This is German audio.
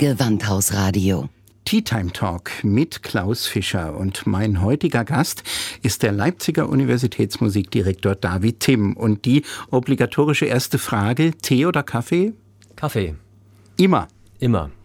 Gewandhausradio. Tea Time Talk mit Klaus Fischer und mein heutiger Gast ist der Leipziger Universitätsmusikdirektor David Timm. Und die obligatorische erste Frage, Tee oder Kaffee? Kaffee. Immer? Immer.